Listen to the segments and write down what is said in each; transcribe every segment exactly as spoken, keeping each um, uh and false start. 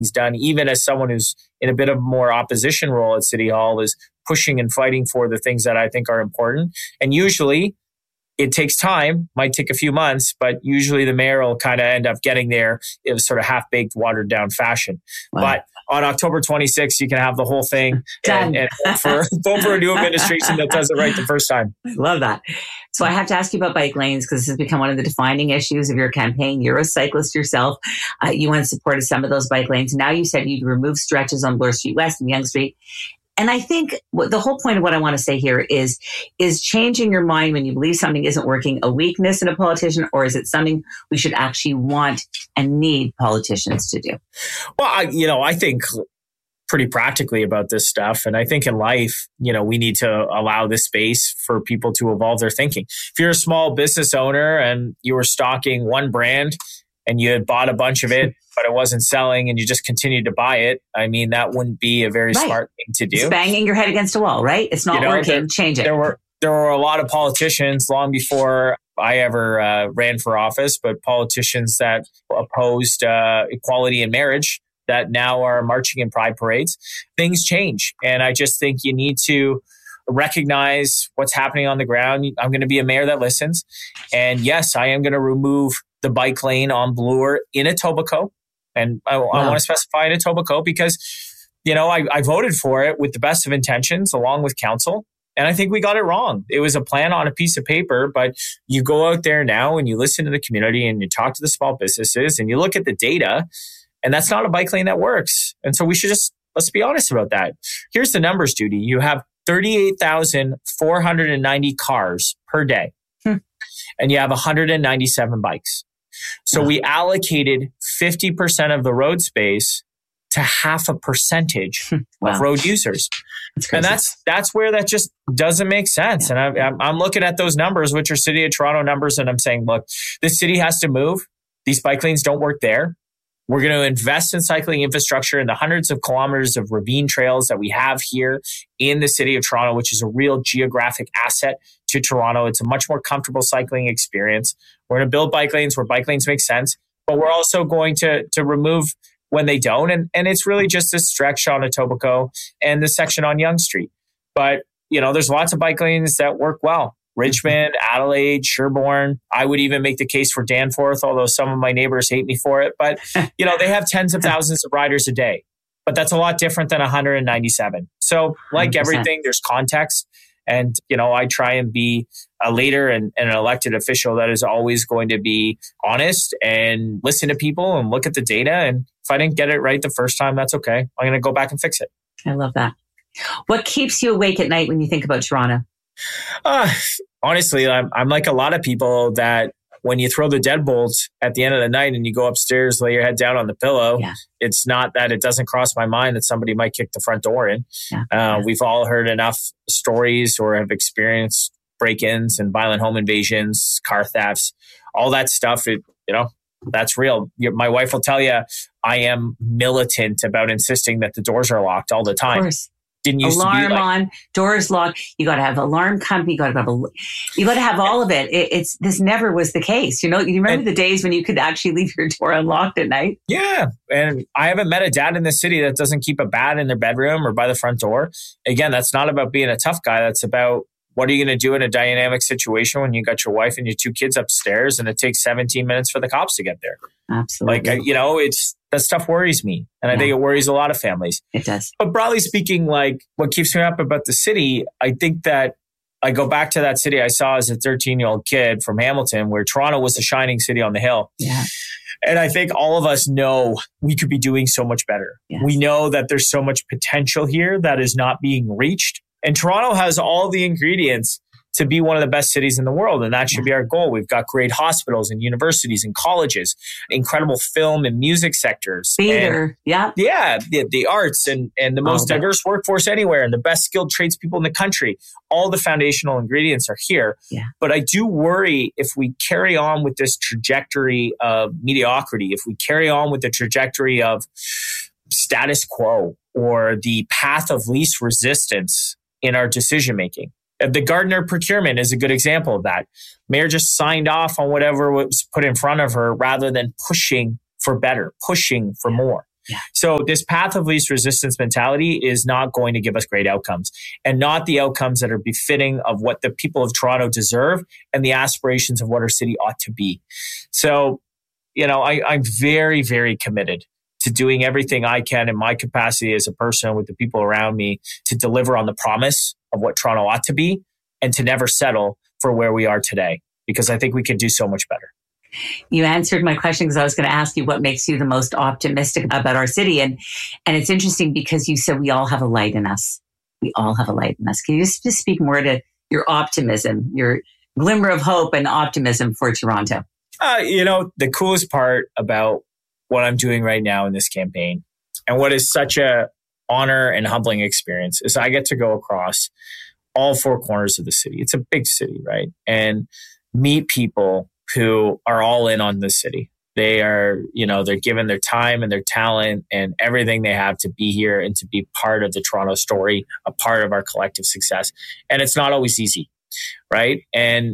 done, even as someone who's in a bit of a more opposition role at City Hall, is pushing and fighting for the things that I think are important. And usually it takes time, might take a few months, but usually the mayor will kind of end up getting there in a sort of half-baked, watered-down fashion. Wow. But on October twenty-sixth, you can have the whole thing and, and vote, for, vote for a new administration that does it right the first time. Love that. So I have to ask you about bike lanes because this has become one of the defining issues of your campaign. You're a cyclist yourself. Uh, you once supported some of those bike lanes. Now you said you'd remove stretches on Bloor Street West and Yonge Street. And I think what, the whole point of what I want to say here is, is changing your mind when you believe something isn't working a weakness in a politician, or is it something we should actually want and need politicians to do? Well, I, you know, I think pretty practically about this stuff. And I think in life, you know, we need to allow this space for people to evolve their thinking. If you're a small business owner and you were stocking one brand and you had bought a bunch of it, but it wasn't selling and you just continued to buy it, I mean, that wouldn't be a very right. smart thing to do. It's banging your head against a wall, right? It's not you know, working. There, Change it. There were there were a lot of politicians long before I ever uh, ran for office, but politicians that opposed uh, equality in marriage that now are marching in pride parades. Things change. And I just think you need to recognize what's happening on the ground. I'm going to be a mayor that listens. And yes, I am going to remove the bike lane on Bloor in Etobicoke. And I, wow. I want to specify in Etobicoke because, you know, I, I voted for it with the best of intentions along with council. And I think we got it wrong. It was a plan on a piece of paper, but you go out there now and you listen to the community and you talk to the small businesses and you look at the data, and that's not a bike lane that works. And so we should just, let's be honest about that. Here's the numbers, Judy. You have thirty-eight thousand four hundred ninety cars per day, hmm. and you have one hundred ninety-seven bikes. So wow. we allocated fifty percent of the road space to half a percentage wow. of road users. That's and that's that's where that just doesn't make sense. Yeah. And I, I'm looking at those numbers, which are City of Toronto numbers, and I'm saying, look, this city has to move. These bike lanes don't work there. We're going to invest in cycling infrastructure in the hundreds of kilometers of ravine trails that we have here in the City of Toronto, which is a real geographic asset to Toronto. It's a much more comfortable cycling experience. We're going to build bike lanes where bike lanes make sense, but we're also going to, to remove when they don't. And, and it's really just this stretch on Etobicoke and the section on Yonge Street. But, you know, there's lots of bike lanes that work well. Richmond, Adelaide, Sherbourne. I would even make the case for Danforth, although some of my neighbors hate me for it. But, you know, they have tens of thousands of riders a day. But that's a lot different than one hundred ninety-seven. So like one hundred percent. Everything, there's context. And, you know, I try and be a leader and, and an elected official that is always going to be honest and listen to people and look at the data. And if I didn't get it right the first time, that's okay. I'm going to go back and fix it. I love that. What keeps you awake at night when you think about Toronto? Uh, honestly, I'm, I'm like a lot of people that when you throw the deadbolt at the end of the night and you go upstairs, lay your head down on the pillow, yeah. it's not that it doesn't cross my mind that somebody might kick the front door in. Yeah. Uh, yeah. We've all heard enough stories or have experienced break-ins and violent home invasions, car thefts, all that stuff. It, you know, that's real. My wife will tell you I am militant about insisting that the doors are locked all the time. Of course. Didn't used alarm to be like, on, doors locked. You got to have alarm company. You got to have a, you got to have all of it. it. It's this never was the case. You know, you remember and, the days when you could actually leave your door unlocked at night? Yeah, and I haven't met a dad in the city that doesn't keep a bat in their bedroom or by the front door. Again, that's not about being a tough guy. That's about what are you going to do in a dynamic situation when you got your wife and your two kids upstairs and it takes seventeen minutes for the cops to get there. Absolutely. Like, you know, it's that stuff worries me. And yeah. I think it worries a lot of families. It does. But broadly speaking, like what keeps me up about the city, I think that I go back to that city I saw as a thirteen-year-old kid from Hamilton, where Toronto was the shining city on the hill. Yeah. And I think all of us know we could be doing so much better. Yes. We know that there's so much potential here that is not being reached. And Toronto has all the ingredients to be one of the best cities in the world. And that should be our goal. We've got great hospitals and universities and colleges, incredible film and music sectors. Theater, and, yeah. Yeah, the, the arts and, and the most oh, diverse workforce anywhere and the best skilled tradespeople in the country. All the foundational ingredients are here. Yeah. But I do worry if we carry on with this trajectory of mediocrity, if we carry on with the trajectory of status quo or the path of least resistance in our decision making. The Gardner procurement is a good example of that. Mayor just signed off on whatever was put in front of her rather than pushing for better, pushing for more. Yeah. So this path of least resistance mentality is not going to give us great outcomes, and not the outcomes that are befitting of what the people of Toronto deserve and the aspirations of what our city ought to be. So, you know, I, I'm very, very committed to doing everything I can in my capacity as a person with the people around me to deliver on the promise of what Toronto ought to be and to never settle for where we are today, because I think we can do so much better. You answered my question because I was going to ask you what makes you the most optimistic about our city. And, and it's interesting because you said we all have a light in us. We all have a light in us. Can you just, just speak more to your optimism, your glimmer of hope and optimism for Toronto? Uh, you know, the coolest part about what I'm doing right now in this campaign, and what is such a honor and humbling experience, is I get to go across all four corners of the city. It's a big city, right? And meet people who are all in on this city. They are, you know, they're given their time and their talent and everything they have to be here and to be part of the Toronto story, a part of our collective success. And it's not always easy, right? And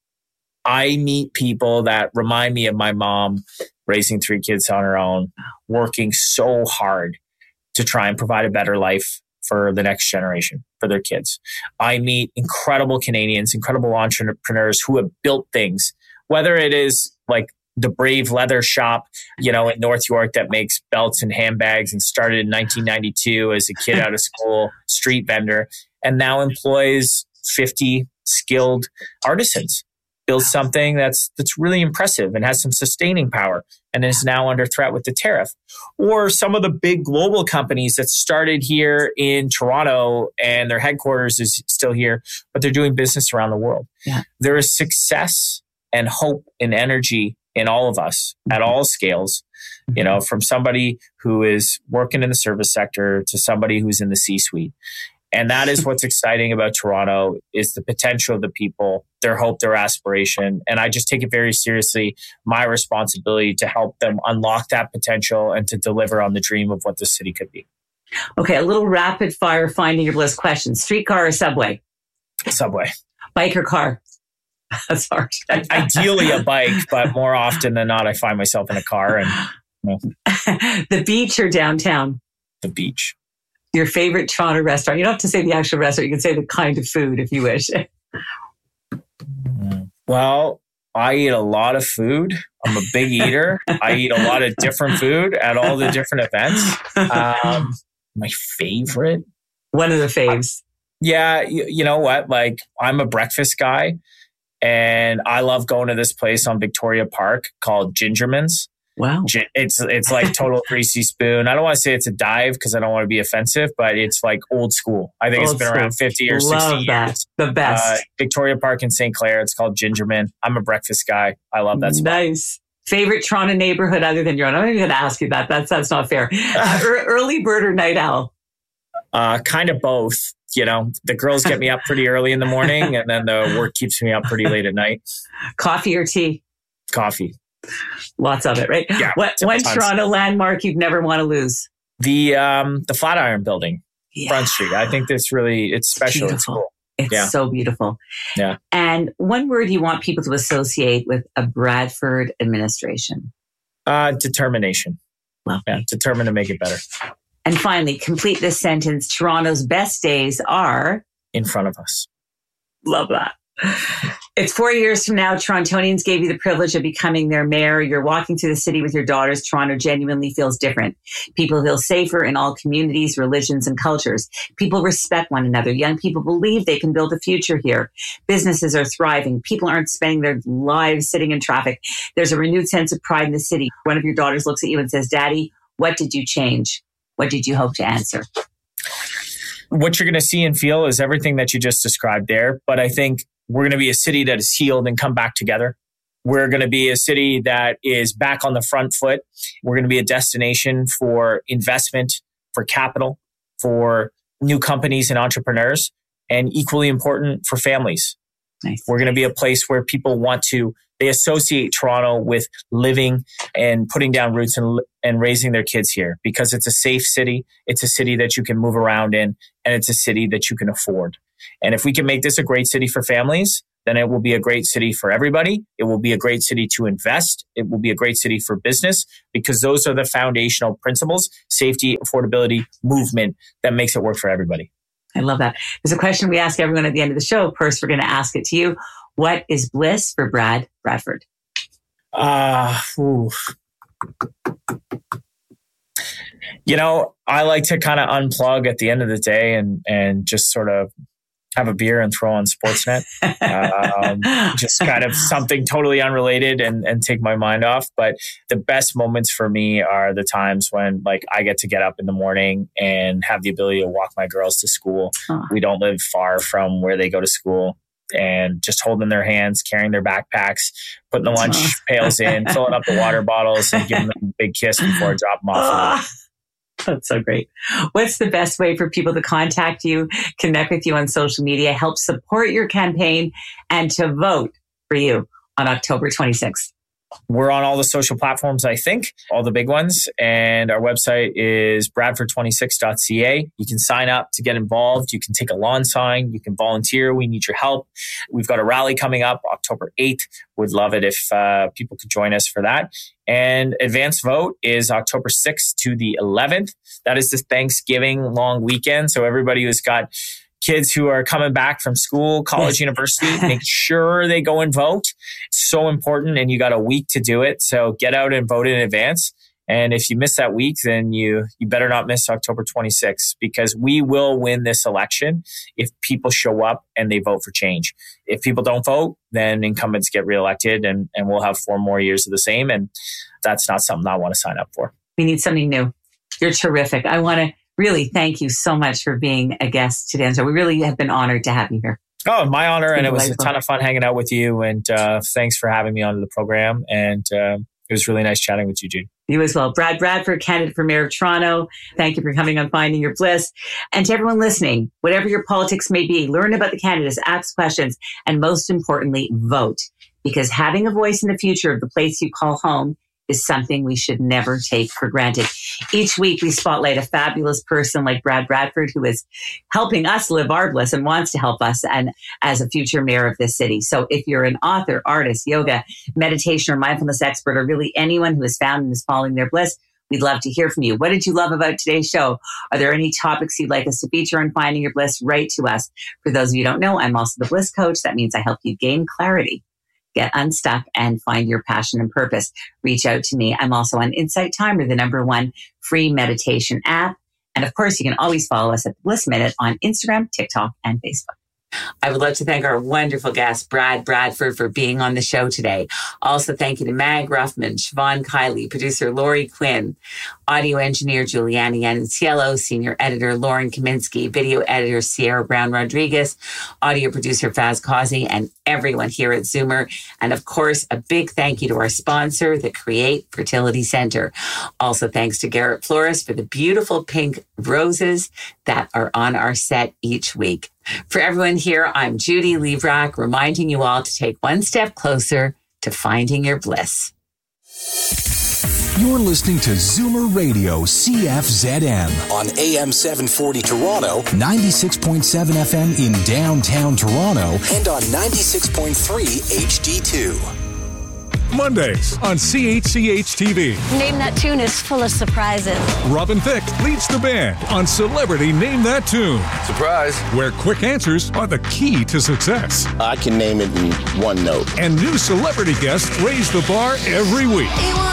I meet people that remind me of my mom raising three kids on her own, working so hard to try and provide a better life for the next generation, for their kids. I meet incredible Canadians, incredible entrepreneurs who have built things, whether it is like the Brave Leather Shop, you know, in North York that makes belts and handbags and started in nineteen ninety-two as a kid out of school, street vendor, and now employs fifty skilled artisans. Build something that's that's really impressive and has some sustaining power and is now under threat with the tariff. Or some of the big global companies that started here in Toronto and their headquarters is still here, but they're doing business around the world. Yeah. There is success and hope and energy in all of us at all scales, you know, from somebody who is working in the service sector to somebody who's in the C-suite. And that is what's exciting about Toronto, is the potential of the people, their hope, their aspiration. And I just take it very seriously, my responsibility to help them unlock that potential and to deliver on the dream of what the city could be. Okay, a little rapid fire finding your bliss question. Streetcar or subway? Subway. Bike or car? That's hard. Ideally a bike, but more often than not, I find myself in a car. And you know. The beach or downtown? The beach. Your favorite Toronto restaurant? You don't have to say the actual restaurant. You can say the kind of food if you wish. Well, I eat a lot of food. I'm a big eater. I eat a lot of different food at all the different events. Um, my favorite? One of the faves. Yeah, you, you know what? Like, I'm a breakfast guy, and I love going to this place on Victoria Park called Gingerman's. Wow. It's it's like total greasy spoon. I don't want to say it's a dive because I don't want to be offensive, but it's like old school. I think old it's been school. Around fifty or Love sixty that. years. The best. Uh, Victoria Park in Saint Clair. It's called Gingerman. I'm a breakfast guy. I love that spot. Nice. Favorite Toronto neighborhood other than your own? I'm not even going to ask you that. That's, that's not fair. Uh, early bird or night owl? Uh, kind of both. You know, the girls get me up pretty early in the morning, and then the work keeps me up pretty late at night. Coffee or tea? Coffee. Lots of it, right? Yeah. What one Toronto landmark you'd never want to lose? The um the Flatiron Building, yeah. Front Street. I think that's really it's special. Beautiful. It's cool. It's yeah. so beautiful. Yeah. And one word you want people to associate with a Bradford administration? Uh, determination. Lovely. Yeah, determined to make it better. And finally, complete this sentence. Toronto's best days are in front of us. Love that. It's four years from now. Torontonians gave you the privilege of becoming their mayor. You're walking through the city with your daughters. Toronto genuinely feels different. People feel safer in all communities, religions, and cultures. People respect one another. Young people believe they can build a future here. Businesses are thriving. People aren't spending their lives sitting in traffic. There's a renewed sense of pride in the city. One of your daughters looks at you and says, "Daddy, what did you change? What did you hope to answer?" What you're going to see and feel is everything that you just described there. But I think we're going to be a city that is healed and come back together. We're going to be a city that is back on the front foot. We're going to be a destination for investment, for capital, for new companies and entrepreneurs, and equally important for families. Nice. We're going to be a place where people want to, they associate Toronto with living and putting down roots and, and raising their kids here because it's a safe city. It's a city that you can move around in, and it's a city that you can afford. And if we can make this a great city for families, then it will be a great city for everybody. It will be a great city to invest. It will be a great city for business, because those are the foundational principles: safety, affordability, movement, that makes it work for everybody. I love that. There's a question we ask everyone at the end of the show. First, we're going to ask it to you. What is bliss for Brad Bradford? Uh, ooh. You know, I like to kind of unplug at the end of the day and, and just sort of have a beer and throw on Sportsnet. um, just kind of something totally unrelated and, and take my mind off. But the best moments for me are the times when, like, I get to get up in the morning and have the ability to walk my girls to school. Oh. We don't live far from where they go to school. And just holding their hands, carrying their backpacks, putting the lunch oh. pails in, filling up the water bottles, and giving them a big kiss before I drop them off. Oh. That's so great. What's the best way for people to contact you, connect with you on social media, help support your campaign, and to vote for you on October twenty-sixth? We're on all the social platforms, I think, all the big ones. And our website is bradford twenty-six dot c a. You can sign up to get involved. You can take a lawn sign. You can volunteer. We need your help. We've got a rally coming up October eighth. Would love it if uh, people could join us for that. And advance vote is October sixth to the eleventh. That is the Thanksgiving long weekend. So everybody who's got kids who are coming back from school, college, university, make sure they go and vote. It's so important, and you got a week to do it. So get out and vote in advance. And if you miss that week, then you you better not miss October twenty-sixth, because we will win this election if people show up and they vote for change. If people don't vote, then incumbents get reelected, and, and we'll have four more years of the same. And that's not something I want to sign up for. We need something new. You're terrific. I want to really thank you so much for being a guest today. And so we really have been honored to have you here. Oh, my honor. And it was a ton of fun hanging out with you. And uh, thanks for having me onto the program. And uh, it was really nice chatting with you, Jude. You as well. Brad Bradford, candidate for mayor of Toronto. Thank you for coming on Finding Your Bliss. And to everyone listening, whatever your politics may be, learn about the candidates, ask questions, and most importantly, vote. Because having a voice in the future of the place you call home is something we should never take for granted. Each week, we spotlight a fabulous person like Brad Bradford, who is helping us live our bliss and wants to help us and as a future mayor of this city. So if you're an author, artist, yoga, meditation, or mindfulness expert, or really anyone who has found and is following their bliss, we'd love to hear from you. What did you love about today's show? Are there any topics you'd like us to feature on Finding Your Bliss? Write to us. For those of you who don't know, I'm also the Bliss Coach. That means I help you gain clarity, get unstuck, and find your passion and purpose. Reach out to me. I'm also on Insight Timer, the number one free meditation app. And of course, you can always follow us at the Bliss Minute on Instagram, TikTok, and Facebook. I would like to thank our wonderful guest, Brad Bradford, for being on the show today. Also, thank you to Mag Ruffman, Siobhan Kiley, producer Lori Quinn, audio engineer Juliana Yanciello, senior editor Lauren Kaminsky, video editor Sierra Brown Rodriguez, audio producer Faz Causey, and everyone here at Zoomer. And of course, a big thank you to our sponsor, the Create Fertility Center. Also, thanks to Garrett Flores for the beautiful pink roses that are on our set each week. For everyone here, I'm Judy Livrak, reminding you all to take one step closer to finding your bliss. You're listening to Zoomer Radio C F Z M on A M seven forty Toronto, ninety-six point seven F M in downtown Toronto, and on ninety-six point three H D two. Mondays on C H C H T V. Name That Tune is full of surprises. Robin Thicke leads the band on Celebrity Name That Tune. Surprise. Where quick answers are the key to success. I can name it in one note. And new celebrity guests raise the bar every week.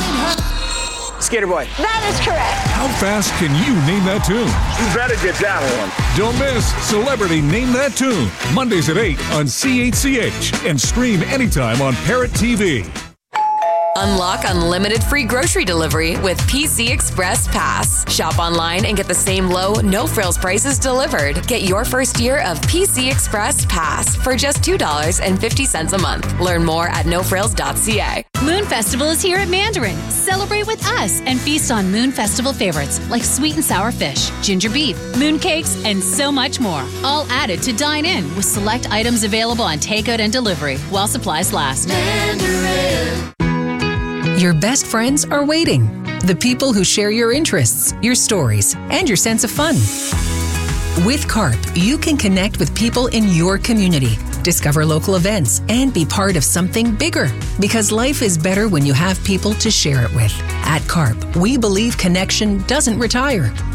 Skater Boy. That is correct. How fast can you name that tune? You better get that one. Don't miss Celebrity Name That Tune. Mondays at eight on C H C H and stream anytime on Parrot T V. Unlock unlimited free grocery delivery with P C Express Pass. Shop online and get the same low, no-frills prices delivered. Get your first year of P C Express Pass for just two dollars and fifty cents a month. Learn more at no frills dot c a. Moon Festival is here at Mandarin. Celebrate with us and feast on Moon Festival favorites like sweet and sour fish, ginger beef, moon cakes, and so much more. All added to dine in with select items available on takeout and delivery while supplies last. Mandarin. Your best friends are waiting. The people who share your interests, your stories, and your sense of fun. With CARP, you can connect with people in your community discover local events, and be part of something bigger. Because life is better when you have people to share it with. At CARP, we believe connection doesn't retire.